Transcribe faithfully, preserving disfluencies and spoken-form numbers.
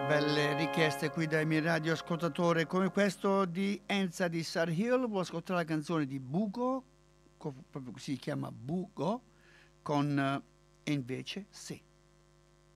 Belle richieste qui dai miei radioascoltatori, come questo di Enza di Sarhill. Vuoi ascoltare la canzone di Bugo, co- proprio si chiama Bugo, con eh, E invece sì.